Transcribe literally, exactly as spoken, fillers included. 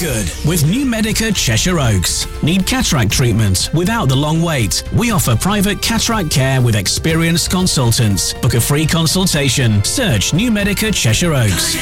good with New Medica Cheshire Oaks. Need cataract treatment without the long wait? We offer private cataract care with experienced consultants. Book a free consultation. Search New Medica Cheshire Oaks.